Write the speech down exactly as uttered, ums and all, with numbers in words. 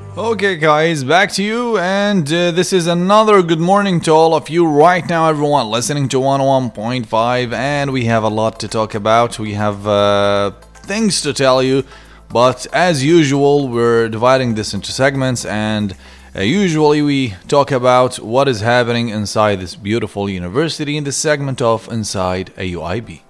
Okay, guys, back to you, and uh, this is another good morning to all of you right now, everyone listening to one oh one point five, and we have a lot to talk about. We have uh, things to tell you, but as usual, we're dividing this into segments, and uh, usually we talk about what is happening inside this beautiful university in this segment of Inside A U I B.